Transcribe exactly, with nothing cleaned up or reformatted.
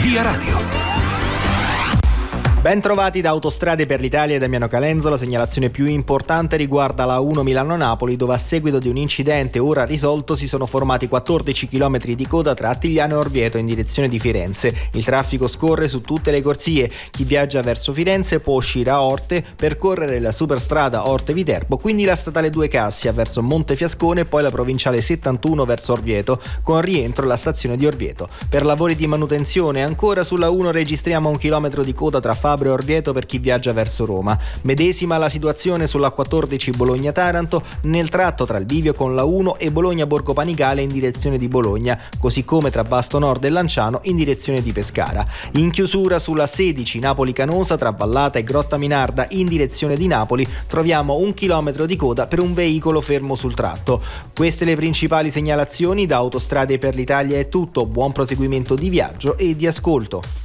Via Radio. Ben trovati da Autostrade per l'Italia e Damiano Calenzo. La segnalazione più importante riguarda la uno Milano-Napoli, dove a seguito di un incidente ora risolto si sono formati quattordici chilometri di coda tra Attigliano e Orvieto in direzione di Firenze. Il traffico scorre su tutte le corsie. Chi viaggia verso Firenze può uscire a Orte, percorrere la superstrada Orte-Viterbo, quindi la statale due Cassia verso Montefiascone e poi la provinciale settantuno verso Orvieto, con rientro alla stazione di Orvieto. Per lavori di manutenzione ancora sulla uno registriamo un chilometro di coda tra Fabbro e Orvieto per chi viaggia verso Roma. Medesima la situazione sulla quattordici Bologna-Taranto nel tratto tra il bivio con la uno e Bologna-Borgo Panigale in direzione di Bologna, così come tra Basto Nord e Lanciano in direzione di Pescara. In chiusura sulla sedici Napoli-Canosa tra Vallata e Grotta Minarda in direzione di Napoli troviamo un chilometro di coda per un veicolo fermo sul tratto. Queste le principali segnalazioni. Da Autostrade per l'Italia è tutto. Buon proseguimento di viaggio e di ascolto.